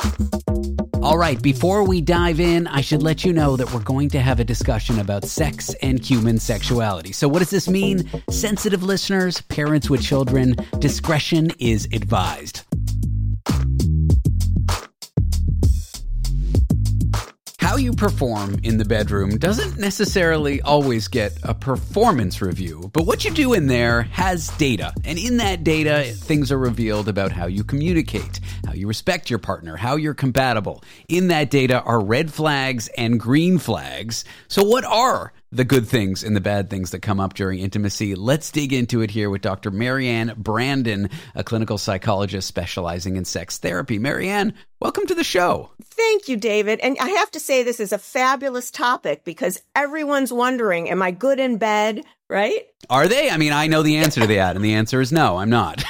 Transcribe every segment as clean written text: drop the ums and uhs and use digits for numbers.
All right, before we dive in, I should let you know that we're going to have a discussion about sex and human sexuality. So what does this mean? Sensitive listeners, parents with children, discretion is advised. How you perform in the bedroom doesn't necessarily always get a performance review, but what you do in there has data. And in that data, things are revealed about how you communicate, how you respect your partner, how you're compatible. In that data are red flags and green flags. So what are the good things and the bad things that come up during intimacy? Let's dig into it here with Dr. Marianne Brandon, a clinical psychologist specializing in sex therapy. Marianne, welcome to the show. Thank you, David. And I have to say this is a fabulous topic because everyone's wondering, am I good in bed, right? Are they? I mean, I know the answer to that, and the answer is no, I'm not.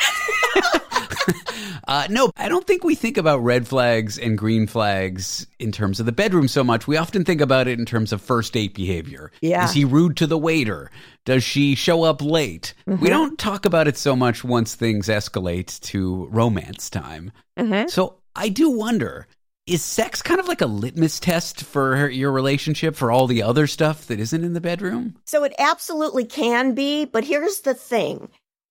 No, I don't think we think about red flags and green flags in terms of the bedroom so much. We often think about it in terms of first date behavior. Yeah. Is he rude to the waiter? Does she show up late? Mm-hmm. We don't talk about it so much once things escalate to romance time. Mm-hmm. So I do wonder, is sex kind of like a litmus test for your relationship for all the other stuff that isn't in the bedroom? So it absolutely can be, but here's the thing.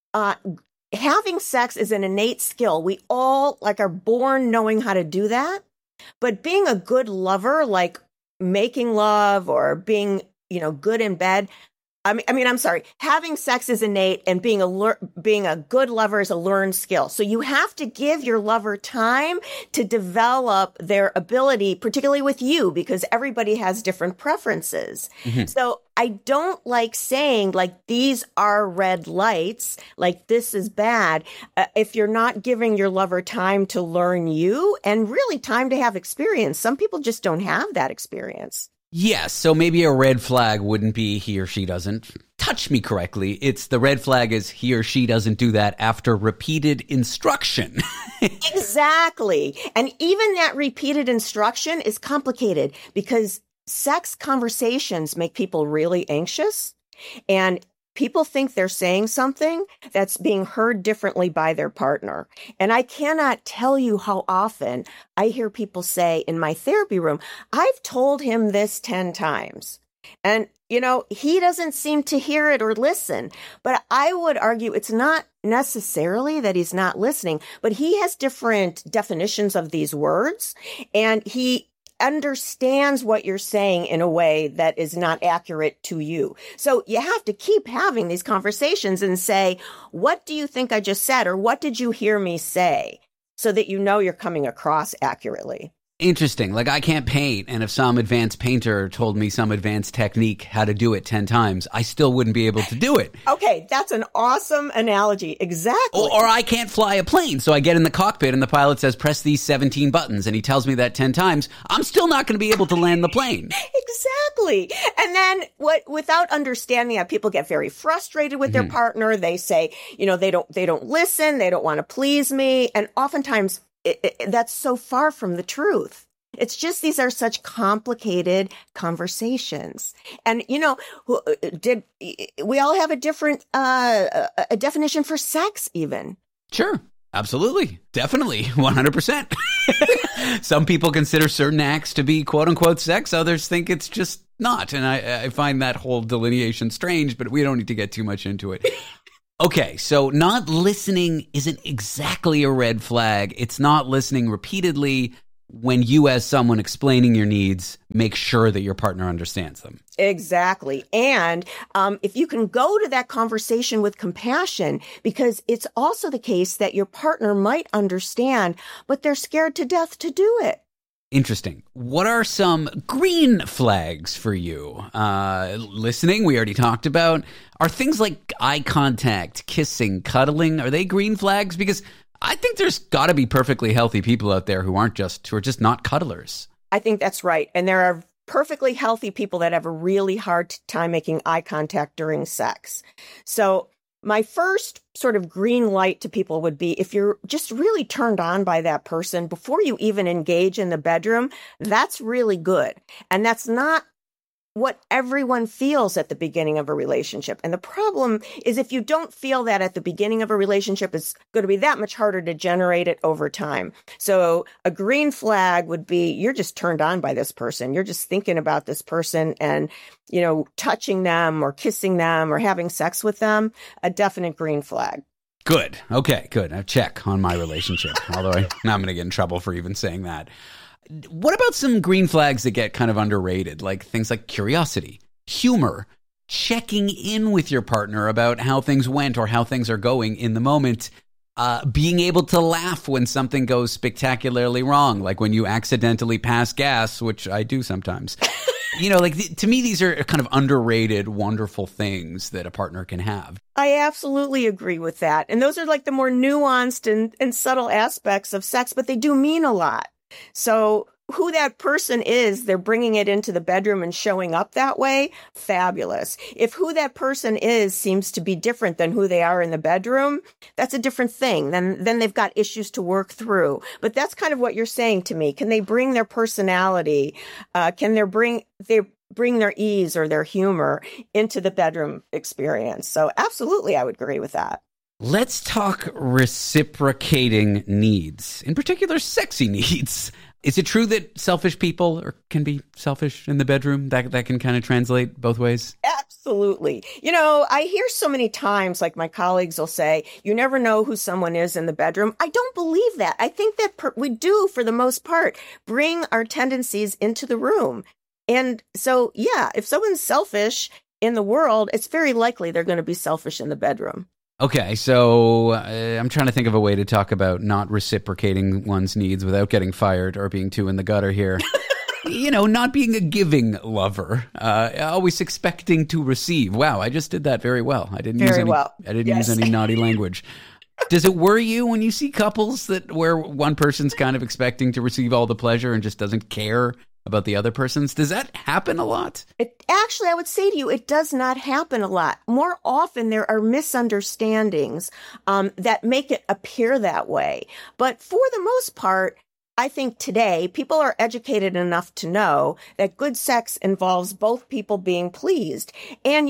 Having sex is an innate skill. We all are born knowing how to do that. But being a good lover, like making love or being, good in bed, I'm sorry. Having sex is innate, and being a good lover is a learned skill. So you have to give your lover time to develop their ability, particularly with you, because everybody has different preferences. Mm-hmm. So I don't like saying these are red lights, this is bad, if you're not giving your lover time to learn you and really time to have experience. Some people just don't have that experience. Yes, so maybe a red flag wouldn't be he or she doesn't touch me correctly. It's the red flag is he or she doesn't do that after repeated instruction. Exactly. And even that repeated instruction is complicated because sex conversations make people really anxious, and people think they're saying something that's being heard differently by their partner. And I cannot tell you how often I hear people say in my therapy room, I've told him this 10 times. And, he doesn't seem to hear it or listen. But I would argue it's not necessarily that he's not listening, but he has different definitions of these words. And he understands what you're saying in a way that is not accurate to you. So you have to keep having these conversations and say, what do you think I just said? Or what did you hear me say? So that you're coming across accurately. Interesting. I can't paint, and if some advanced painter told me some advanced technique how to do it 10 times, I still wouldn't be able to do it. Okay, that's an awesome analogy. Exactly. Or I can't fly a plane, so I get in the cockpit and the pilot says, press these 17 buttons, and he tells me that 10 times. I'm still not going to be able to land the plane. Exactly. And then without understanding that, people get very frustrated with their partner. They say, they don't listen. They don't want to please me. And oftentimes that's so far from the truth. It's just these are such complicated conversations. And, we all have a different a definition for sex even. Sure. Absolutely. Definitely. 100%. Some people consider certain acts to be quote unquote sex. Others think it's just not. And I find that whole delineation strange, but we don't need to get too much into it. Okay, so not listening isn't exactly a red flag. It's not listening repeatedly when you, as someone explaining your needs, make sure that your partner understands them. Exactly. And if you can go to that conversation with compassion, because it's also the case that your partner might understand, but they're scared to death to do it. Interesting. What are some green flags for you? Listening, we already talked about. Are things like eye contact, kissing, cuddling, are they green flags? Because I think there's got to be perfectly healthy people out there who are just not cuddlers. I think that's right. And there are perfectly healthy people that have a really hard time making eye contact during sex. So my first sort of green light to people would be if you're just really turned on by that person before you even engage in the bedroom, that's really good. And that's not what everyone feels at the beginning of a relationship. And the problem is if you don't feel that at the beginning of a relationship, it's going to be that much harder to generate it over time. So a green flag would be you're just turned on by this person. You're just thinking about this person and, touching them or kissing them or having sex with them, a definite green flag. Good. Okay, good. A check on my relationship. Although now I'm going to get in trouble for even saying that. What about some green flags that get kind of underrated, like things like curiosity, humor, checking in with your partner about how things went or how things are going in the moment, being able to laugh when something goes spectacularly wrong, like when you accidentally pass gas, which I do sometimes. To me, these are kind of underrated, wonderful things that a partner can have. I absolutely agree with that. And those are like the more nuanced and subtle aspects of sex, but they do mean a lot. So who that person is, they're bringing it into the bedroom and showing up that way, fabulous. If who that person is seems to be different than who they are in the bedroom, that's a different thing. Then they've got issues to work through. But that's kind of what you're saying to me. Can they bring their personality? Can they bring their ease or their humor into the bedroom experience? So absolutely, I would agree with that. Let's talk reciprocating needs, in particular, sexy needs. Is it true that selfish people can be selfish in the bedroom? That can kind of translate both ways? Absolutely. I hear so many times, like my colleagues will say, you never know who someone is in the bedroom. I don't believe that. I think that we do, for the most part, bring our tendencies into the room. And so, yeah, if someone's selfish in the world, it's very likely they're going to be selfish in the bedroom. Okay, so I'm trying to think of a way to talk about not reciprocating one's needs without getting fired or being too in the gutter here. Not being a giving lover, always expecting to receive. Wow, I just did that very well. I didn't use any naughty language. Does it worry you when you see couples where one person's kind of expecting to receive all the pleasure and just doesn't care about the other person's? Does that happen a lot? Actually, I would say to you, it does not happen a lot. More often, there are misunderstandings that make it appear that way. But for the most part, I think today people are educated enough to know that good sex involves both people being pleased. And,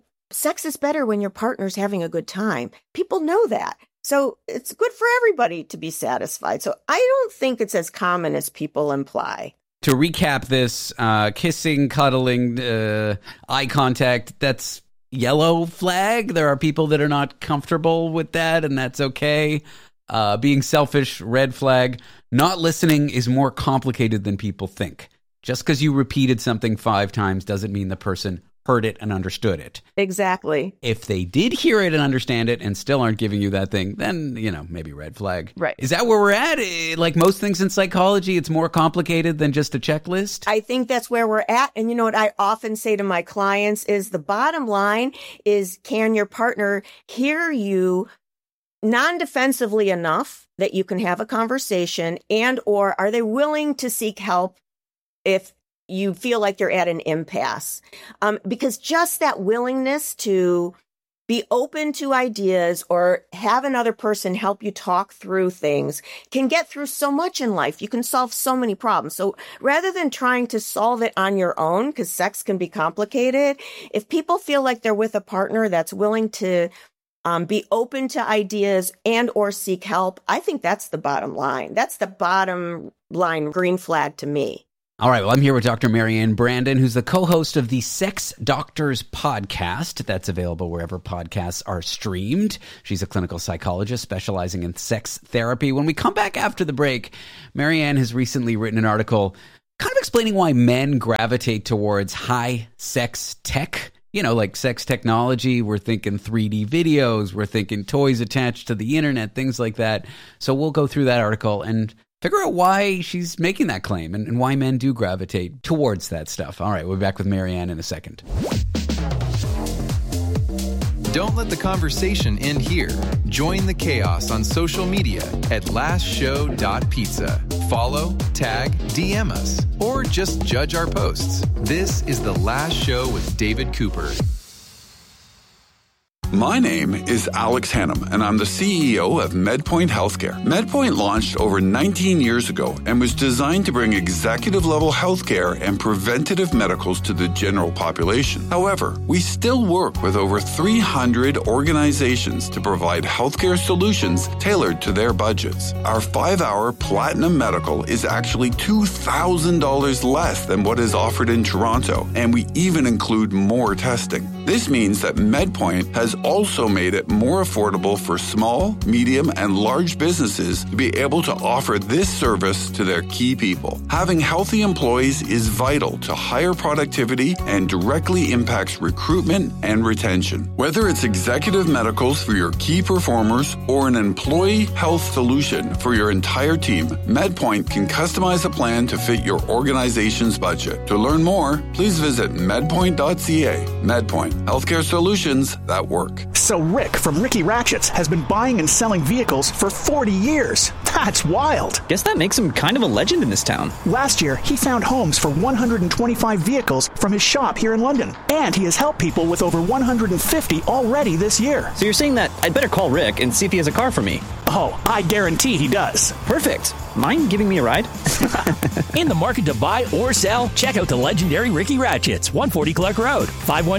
sex is better when your partner's having a good time. People know that. So it's good for everybody to be satisfied. So I don't think it's as common as people imply. To recap this, kissing, cuddling, eye contact, that's yellow flag. There are people that are not comfortable with that, and that's okay. Being selfish, red flag. Not listening is more complicated than people think. Just because you repeated something 5 times doesn't mean the person heard it and understood it. Exactly. If they did hear it and understand it and still aren't giving you that thing, then, maybe red flag. Right. Is that where we're at? Like most things in psychology, it's more complicated than just a checklist? I think that's where we're at. And you know what I often say to my clients is the bottom line is, can your partner hear you non-defensively enough that you can have a conversation, and or are they willing to seek help if you feel like you're at an impasse? Because just that willingness to be open to ideas or have another person help you talk through things can get through so much in life. You can solve so many problems. So rather than trying to solve it on your own, because sex can be complicated, if people feel like they're with a partner that's willing to be open to ideas and or seek help, I think that's the bottom line. That's the bottom line green flag to me. All right, well, I'm here with Dr. Marianne Brandon, who's the co-host of the Sex Doctors podcast. That's available wherever podcasts are streamed. She's a clinical psychologist specializing in sex therapy. When we come back after the break, Marianne has recently written an article kind of explaining why men gravitate towards high sex tech. Like sex technology. We're thinking 3D videos. We're thinking toys attached to the internet, things like that. So we'll go through that article and figure out why she's making that claim and why men do gravitate towards that stuff. All right, we'll be back with Marianne in a second. Don't let the conversation end here. Join the chaos on social media at lastshow.pizza. Follow, tag, DM us, or just judge our posts. This is The Last Show with David Cooper. My name is Alex Hannum, and I'm the CEO of MedPoint Healthcare. MedPoint launched over 19 years ago and was designed to bring executive-level healthcare and preventative medicals to the general population. However, we still work with over 300 organizations to provide healthcare solutions tailored to their budgets. Our 5-hour Platinum Medical is actually $2,000 less than what is offered in Toronto, and we even include more testing. This means that MedPoint has also made it more affordable for small, medium, and large businesses to be able to offer this service to their key people. Having healthy employees is vital to higher productivity and directly impacts recruitment and retention. Whether it's executive medicals for your key performers or an employee health solution for your entire team, MedPoint can customize a plan to fit your organization's budget. To learn more, please visit medpoint.ca. MedPoint, healthcare solutions that work. So Rick from Ricky Ratchets has been buying and selling vehicles for 40 years. That's wild. Guess that makes him kind of a legend in this town. Last year, he found homes for 125 vehicles from his shop here in London. And he has helped people with over 150 already this year. So you're saying that I'd better call Rick and see if he has a car for me? Oh, I guarantee he does. Perfect. Mind giving me a ride? In the market to buy or sell? Check out the legendary Ricky Ratchets, 140 Clark Road,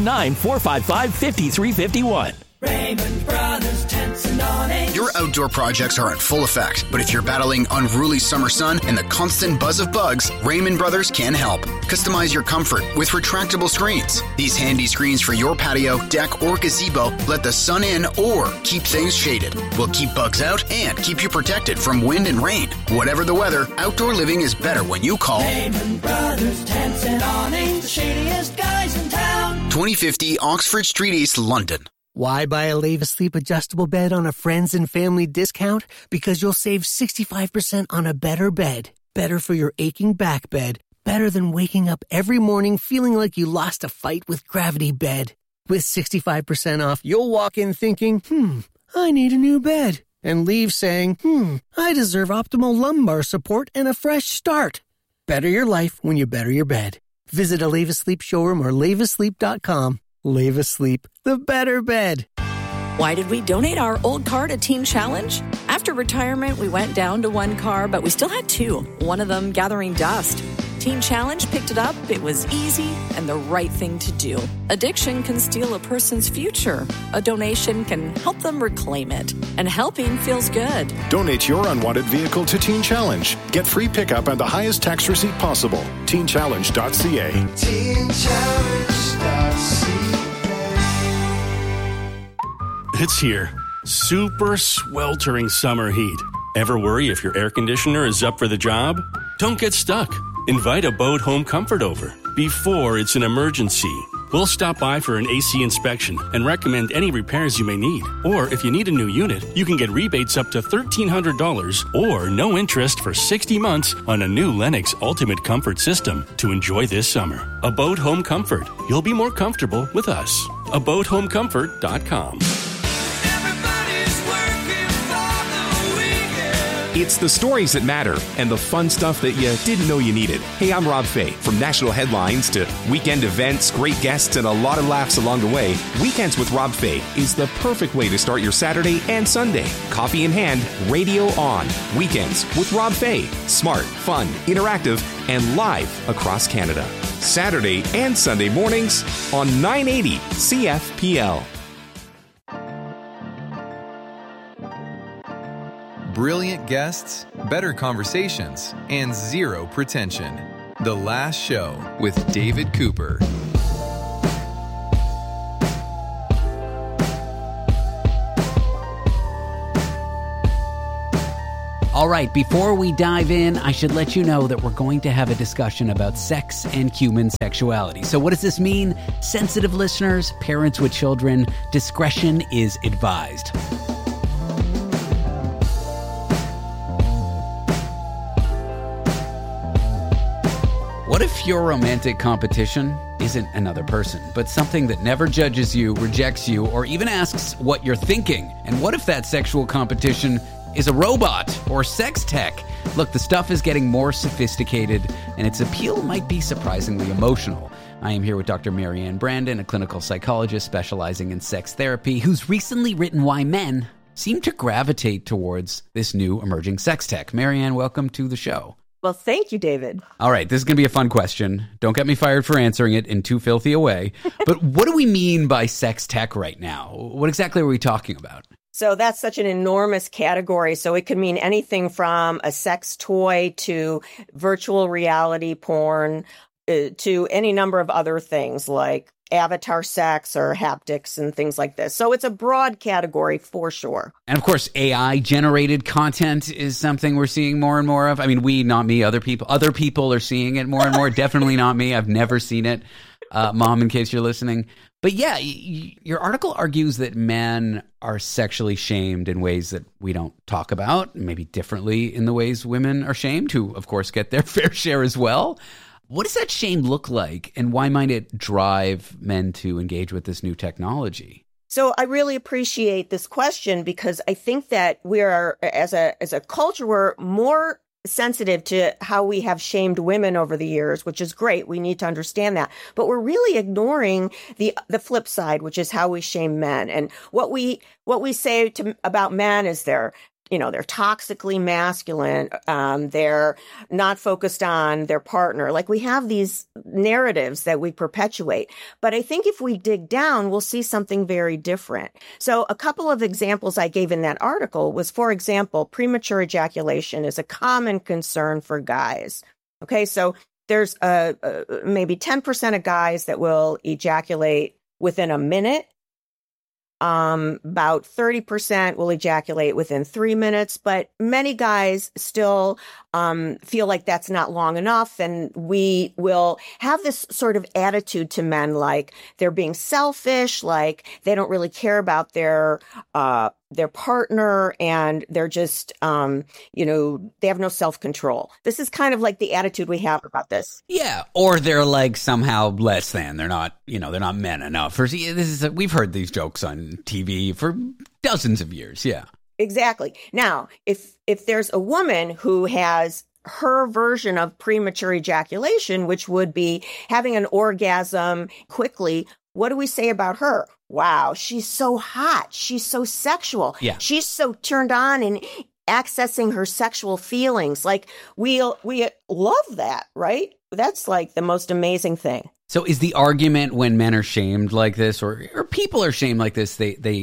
519-455-5351. Raymond Brothers Tents and Awnings. Your outdoor projects are in full effect, but if you're battling unruly summer sun and the constant buzz of bugs, Raymond Brothers can help. Customize your comfort with retractable screens. These handy screens for your patio, deck, or gazebo let the sun in or keep things shaded. Will keep bugs out and keep you protected from wind and rain. Whatever the weather, outdoor living is better when you call Raymond Brothers Tents and Awnings, the shadiest guys in town. 2050 Oxford Street East, London. Why buy a Leva Sleep adjustable bed on a friends and family discount? Because you'll save 65% on a better bed. Better for your aching back bed. Better than waking up every morning feeling like you lost a fight with Gravity Bed. With 65% off, you'll walk in thinking, I need a new bed. And leave saying, I deserve optimal lumbar support and a fresh start. Better your life when you better your bed. Visit a Leva Sleep showroom or levasleep.com. Leva Sleep, the better bed. Why did we donate our old car to Teen Challenge? After retirement, we went down to one car, but we still had two, one of them gathering dust. Teen Challenge picked it up, it was easy, and the right thing to do. Addiction can steal a person's future. A donation can help them reclaim it. And helping feels good. Donate your unwanted vehicle to Teen Challenge. Get free pickup and the highest tax receipt possible. TeenChallenge.ca. TeenChallenge.ca. It's here. Super sweltering summer heat. Ever worry if your air conditioner is up for the job? Don't get stuck. Invite Abode Home Comfort over before it's an emergency. We'll stop by for an AC inspection and recommend any repairs you may need. Or if you need a new unit, you can get rebates up to $1,300 or no interest for 60 months on a new Lennox Ultimate Comfort system to enjoy this summer. Abode Home Comfort. You'll be more comfortable with us. AbodeHomeComfort.com. It's the stories that matter and the fun stuff that you didn't know you needed. Hey, I'm Rob Fay. From national headlines to weekend events, great guests, and a lot of laughs along the way, Weekends with Rob Fay is the perfect way to start your Saturday and Sunday. Coffee in hand, radio on. Weekends with Rob Fay. Smart, fun, interactive, and live across Canada. Saturday and Sunday mornings on 980 CFPL. Brilliant guests, better conversations, and zero pretension. The Last Show with David Cooper. All right, before we dive in, I should let you know that we're going to have a discussion about sex and human sexuality. So what does this mean? Sensitive listeners, parents with children, discretion is advised. What if your romantic competition isn't another person, but something that never judges you, rejects you, or even asks what you're thinking? And what if that sexual competition is a robot or sex tech? Look, the stuff is getting more sophisticated, and its appeal might be surprisingly emotional. I am here with Dr. Marianne Brandon, a clinical psychologist specializing in sex therapy, who's recently written why men seem to gravitate towards this new emerging sex tech. Marianne, welcome to the show. Well, thank you, David. All right, this is going to be a fun question. Don't get me fired for answering it in too filthy a way. But what do we mean by sex tech right now? What exactly are we talking about? So that's such an enormous category. So it could mean anything from a sex toy to virtual reality porn to any number of other things like avatar sex or haptics and things like this. So it's a broad category for sure. And of course, AI-generated content is something we're seeing more and more of. I mean, we, not me, other people. Other people are seeing it more and more. Definitely not me. I've never seen it. Mom, in case you're listening. But yeah, your article argues that men are sexually shamed in ways that we don't talk about, maybe differently in the ways women are shamed, who, of course, get their fair share as well. What does that shame look like, and why might it drive men to engage with this new technology? So I really appreciate this question because I think that we are, as a culture, we're more sensitive to how we have shamed women over the years, which is great. We need to understand that. But we're really ignoring the flip side, which is how we shame men. And what we say about men is they're toxically masculine. They're not focused on their partner. Like, we have these narratives that we perpetuate. But I think if we dig down, we'll see something very different. So a couple of examples I gave in that article was, for example, premature ejaculation is a common concern for guys. Okay, so there's maybe 10% of guys that will ejaculate within a minute. About 30% will ejaculate within 3 minutes, but many guys still feel like that's not long enough. And we will have this sort of attitude to men, like they're being selfish, like they don't really care about their partner, and they're just, they have no self-control. This is kind of like the attitude we have about this. Yeah. Or they're like somehow less than. They're not men enough. We've heard these jokes on TV for dozens of years. Yeah. Exactly. Now, if there's a woman who has her version of premature ejaculation, which would be having an orgasm quickly, what do we say about her? Wow, she's so hot. She's so sexual. Yeah. She's so turned on and accessing her sexual feelings. Like, we love that, right? That's like the most amazing thing. So is the argument when men are shamed like this, or people are shamed like this,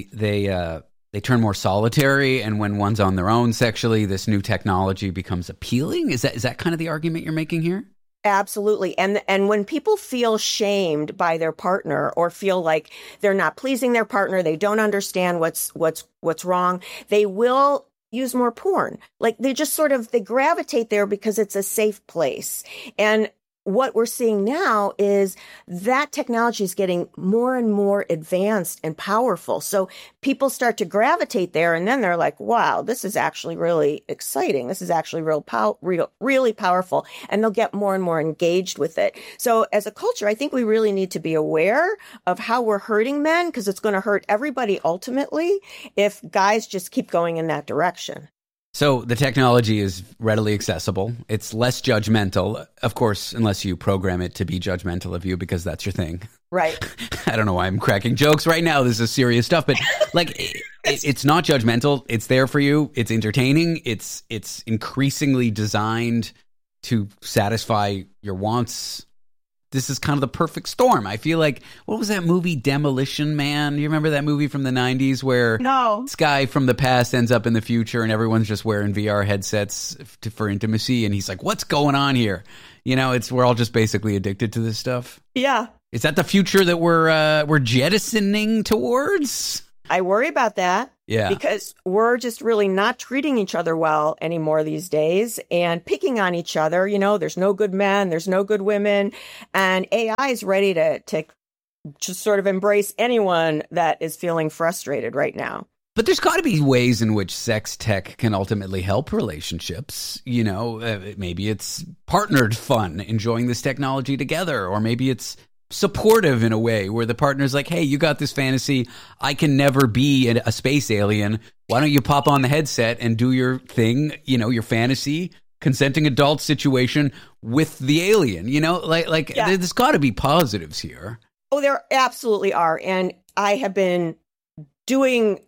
they turn more solitary, and when one's on their own sexually, this new technology becomes appealing? Is that kind of the argument you're making here? Absolutely. And when people feel shamed by their partner or feel like they're not pleasing their partner, they don't understand what's wrong, they will use more porn. Like, they gravitate there because it's a safe place. And what we're seeing now is that technology is getting more and more advanced and powerful. So people start to gravitate there, and then they're like, wow, this is actually really exciting. This is actually really powerful. And they'll get more and more engaged with it. So as a culture, I think we really need to be aware of how we're hurting men, because it's going to hurt everybody ultimately if guys just keep going in that direction. So the technology is readily accessible. It's less judgmental, of course, unless you program it to be judgmental of you, because that's your thing. Right. I don't know why I'm cracking jokes right now. This is serious stuff, but like, it's not judgmental. It's there for you. It's entertaining. It's increasingly designed to satisfy your wants. This is kind of the perfect storm. I feel like, what was that movie, Demolition Man? You remember that movie from the 90s where this guy from the past ends up in the future and everyone's just wearing VR headsets for intimacy, and he's like, what's going on here? We're all just basically addicted to this stuff. Yeah. Is that the future that we're jettisoning towards? I worry about that. Yeah. Because we're just really not treating each other well anymore these days and picking on each other. There's no good men, there's no good women, and AI is ready to just sort of embrace anyone that is feeling frustrated right now. But there's got to be ways in which sex tech can ultimately help relationships. Maybe it's partnered fun, enjoying this technology together, or maybe it's supportive in a way where the partner's like, hey, you got this fantasy. I can never be a space alien. Why don't you pop on the headset and do your thing, your fantasy? consenting adult situation with the alien. You know, there's got to be positives here. Oh, there absolutely are. And I have been doing,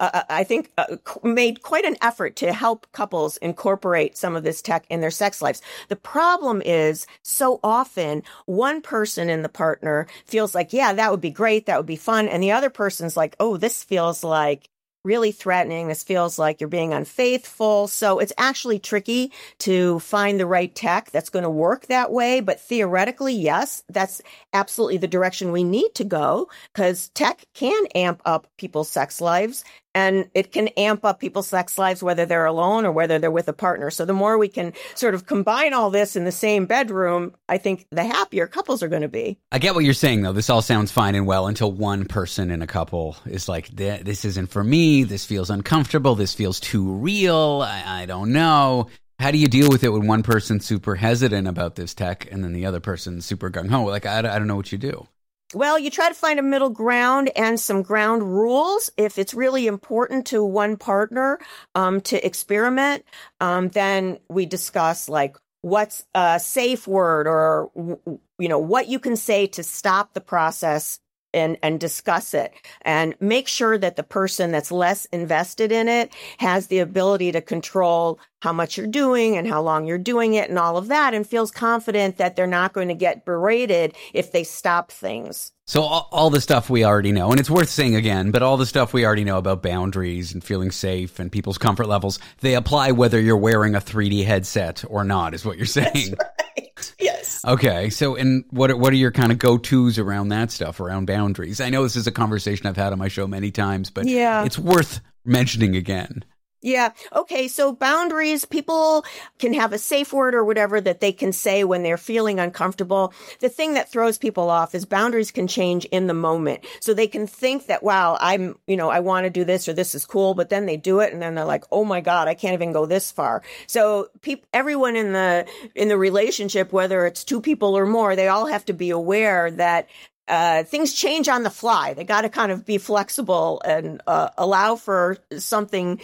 made quite an effort to help couples incorporate some of this tech in their sex lives. The problem is so often one person in the partner feels like, yeah, that would be great. That would be fun. And the other person's like, oh, this feels like really threatening. This feels like you're being unfaithful. So it's actually tricky to find the right tech that's going to work that way. But theoretically, yes, that's absolutely the direction we need to go, because tech can amp up people's sex lives, and it can amp up people's sex lives whether they're alone or whether they're with a partner. So the more we can sort of combine all this in the same bedroom, I think the happier couples are going to be. I get what you're saying, though. This all sounds fine and well until one person in a couple is like, this isn't for me. This feels uncomfortable. This feels too real. I don't know. How do you deal with it when one person's super hesitant about this tech and then the other person's super gung-ho? Like, I don't know what you do. Well, you try to find a middle ground and some ground rules. If it's really important to one partner to experiment, then we discuss like what's a safe word, or what you can say to stop the process and discuss it, and make sure that the person that's less invested in it has the ability to control how much you're doing and how long you're doing it and all of that, and feels confident that they're not going to get berated if they stop things. So all the stuff we already know, and it's worth saying again, but all the stuff we already know about boundaries and feeling safe and people's comfort levels, they apply whether you're wearing a 3D headset or not, is what you're saying. That's right. Yes. Okay. So, and what are your kind of go-tos around that stuff, around boundaries? I know this is a conversation I've had on my show many times, but it's worth mentioning again. Yeah. Okay. So boundaries, people can have a safe word or whatever that they can say when they're feeling uncomfortable. The thing that throws people off is boundaries can change in the moment. So they can think that, wow, I want to do this, or this is cool, but then they do it and then they're like, oh my God, I can't even go this far. So everyone in the relationship, whether it's two people or more, they all have to be aware that things change on the fly. They got to kind of be flexible and allow for something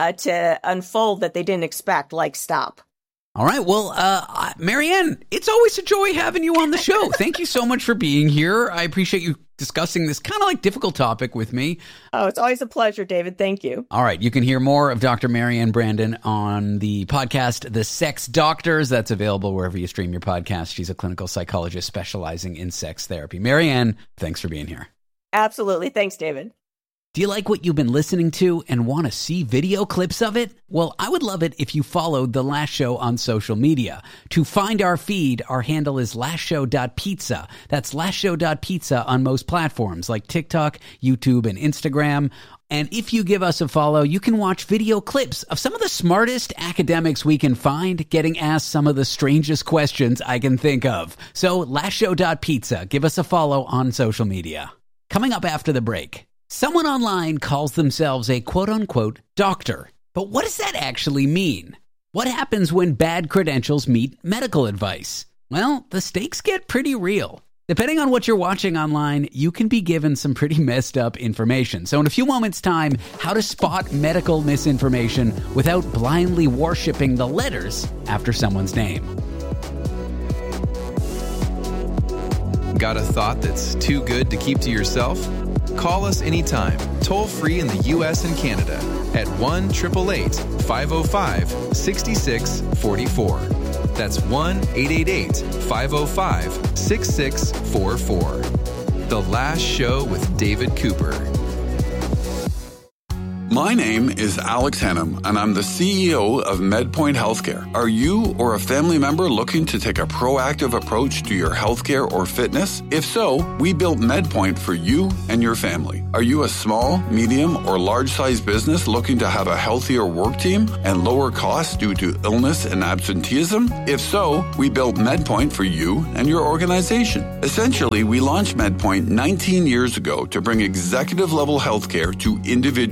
to unfold that they didn't expect, like stop. All right. Well, Marianne, it's always a joy having you on the show. Thank you so much for being here. I appreciate you discussing this kind of like difficult topic with me. Oh, it's always a pleasure, David. Thank you. All right. You can hear more of Dr. Marianne Brandon on the podcast, The Sex Doctors. That's available wherever you stream your podcast. She's a clinical psychologist specializing in sex therapy. Marianne, thanks for being here. Absolutely. Thanks, David. Do you like what you've been listening to and want to see video clips of it? Well, I would love it if you followed The Last Show on social media. To find our feed, our handle is lastshow.pizza. That's lastshow.pizza on most platforms like TikTok, YouTube, and Instagram. And if you give us a follow, you can watch video clips of some of the smartest academics we can find getting asked some of the strangest questions I can think of. So lastshow.pizza. Give us a follow on social media. Coming up after the break. Someone online calls themselves a quote-unquote doctor. But what does that actually mean? What happens when bad credentials meet medical advice? Well, the stakes get pretty real. Depending on what you're watching online, you can be given some pretty messed up information. So in a few moments' time, how to spot medical misinformation without blindly worshiping the letters after someone's name. Got a thought that's too good to keep to yourself? Call us anytime, toll free in the U.S. and Canada at 1-888-505-6644. That's 1-888-505-6644. The Last Show with David Cooper. My name is Alex Hannum, and I'm the CEO of MedPoint Healthcare. Are you or a family member looking to take a proactive approach to your healthcare or fitness? If so, we built MedPoint for you and your family. Are you a small, medium, or large-sized business looking to have a healthier work team and lower costs due to illness and absenteeism? If so, we built MedPoint for you and your organization. Essentially, we launched MedPoint 19 years ago to bring executive-level healthcare to individuals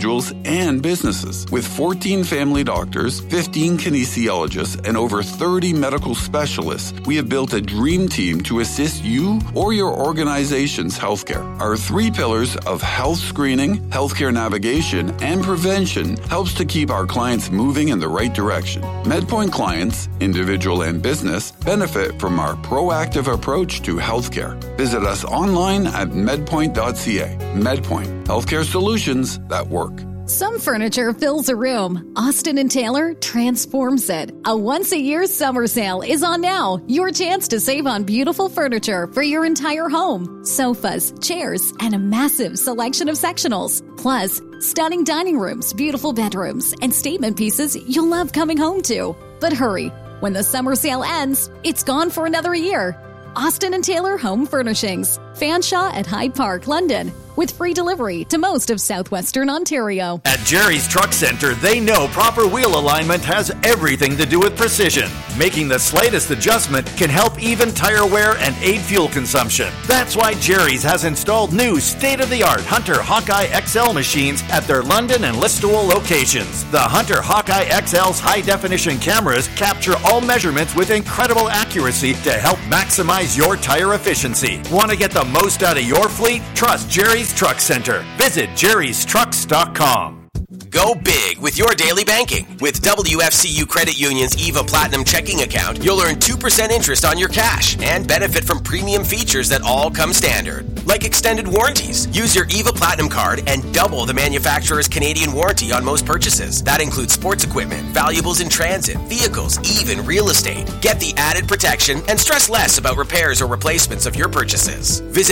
and businesses. With 14 family doctors, 15 kinesiologists, and over 30 medical specialists, we have built a dream team to assist you or your organization's healthcare. Our 3 pillars of health screening, healthcare navigation, and prevention helps to keep our clients moving in the right direction. MedPoint clients, individual and business, benefit from our proactive approach to healthcare. Visit us online at medpoint.ca. MedPoint, healthcare solutions that work. Some furniture fills a room. Austin & Taylor transforms it. A once-a-year summer sale is on now. Your chance to save on beautiful furniture for your entire home. Sofas, chairs, and a massive selection of sectionals. Plus, stunning dining rooms, beautiful bedrooms, and statement pieces you'll love coming home to. But hurry, when the summer sale ends, it's gone for another year. Austin & Taylor Home Furnishings. Fanshawe at Hyde Park, London. With free delivery to most of southwestern Ontario. At Jerry's Truck Center, they know proper wheel alignment has everything to do with precision. Making the slightest adjustment can help even tire wear and aid fuel consumption. That's why Jerry's has installed new state-of-the-art Hunter Hawkeye XL machines at their London and Listowel locations. The Hunter Hawkeye XL's high-definition cameras capture all measurements with incredible accuracy to help maximize your tire efficiency. Want to get the most out of your fleet? Trust Jerry's Truck Center. Visit jerrystrucks.com. Go big with your daily banking. With WFCU Credit Union's EVA Platinum checking account, you'll earn 2% interest on your cash and benefit from premium features that all come standard, like extended warranties. Use your EVA Platinum card and double the manufacturer's Canadian warranty on most purchases. That includes sports equipment, valuables in transit, vehicles, even real estate. Get the added protection and stress less about repairs or replacements of your purchases. Visit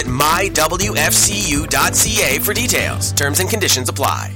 mywfcu.ca for details. Terms and conditions apply.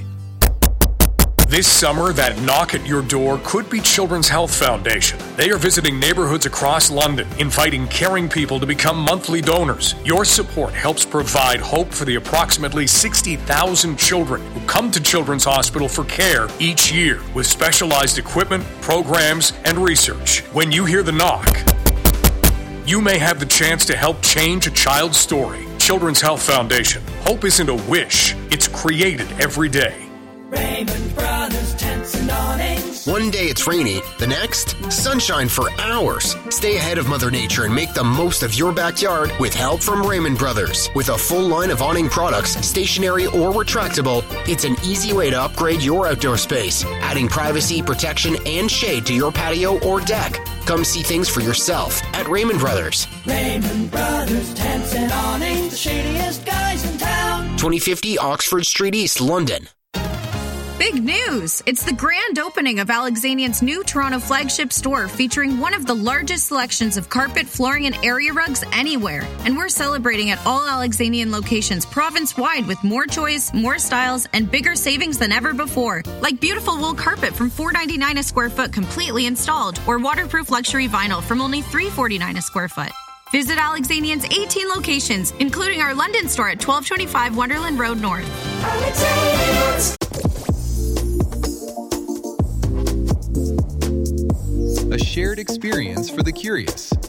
This summer, that knock at your door could be Children's Health Foundation. They are visiting neighborhoods across London, inviting caring people to become monthly donors. Your support helps provide hope for the approximately 60,000 children who come to Children's Hospital for care each year, with specialized equipment, programs, and research. When you hear the knock, you may have the chance to help change a child's story. Children's Health Foundation. Hope isn't a wish, it's created every day. Raymond Brothers Tents and Awnings. One day it's rainy, the next, sunshine for hours. Stay ahead of Mother Nature and make the most of your backyard with help from Raymond Brothers. With a full line of awning products, stationary or retractable, it's an easy way to upgrade your outdoor space, adding privacy, protection, and shade to your patio or deck. Come see things for yourself at Raymond Brothers. Raymond Brothers Tents and Awnings, the shadiest guys in town. 2050 Oxford Street East, London. Big news! It's the grand opening of Alexanian's new Toronto flagship store, featuring one of the largest selections of carpet, flooring, and area rugs anywhere. And we're celebrating at all Alexanian locations province-wide with more choice, more styles, and bigger savings than ever before. Like beautiful wool carpet from $4.99 a square foot completely installed, or waterproof luxury vinyl from only $3.49 a square foot. Visit Alexanian's 18 locations, including our London store at 1225 Wonderland Road North. Alexanian's. A shared experience for the curious.